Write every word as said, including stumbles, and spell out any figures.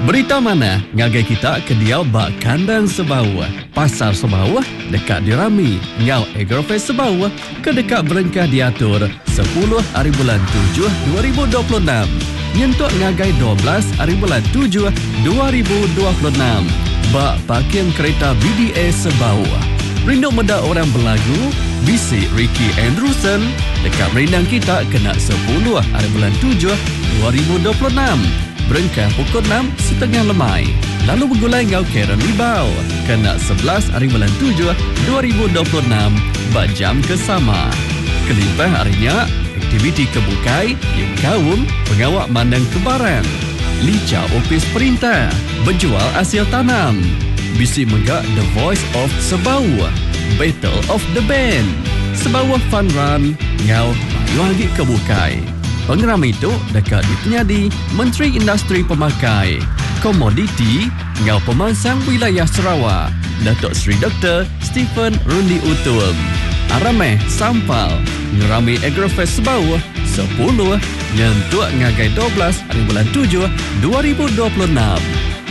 Berita mana ngagai kita ke dia bak kandang Sebau. Pasar Sebau dekat dirami. Ngau Agrofest Sebau ke dekat berengkah diatur sepuluh hari bulan tujuh dua ribu dua puluh enam. Nyentuk ngagai dua belas hari bulan tujuh dua ribu dua puluh enam. Bak parking kereta B D A Sebau. Rindu menda orang berlagu, bisik Ricky Andrewson dekat merindang kita kena sepuluh hari bulan tujuh dua ribu dua puluh enam. Berengkah pukul enam setengah lemai. Lalu bergulai ngau Karen Ribau kena sebelas hari bulan tujuh dua ribu dua puluh enam bak jam kesama. Kelimpah harinya aktiviti kebukai yang kaum pengawak mandang kebaran. Lica ofis perintah, berjual hasil tanam. Bisi megak The Voice of Sebau, Battle of the Band, Sebau Fun Run, ngau mayu lagi kebukai. Pengeram itu dekat dipenyadi Menteri Industri Pemakai, Komoditi, ngau pemansang wilayah Sarawak, Datuk Seri Doktor Stephen Rundi Utum. Arameh Sampal, ngerami Agrofest Sebau, sepuluh, nyentuk ngagai dua belas hari bulan tujuh dua ribu dua puluh enam.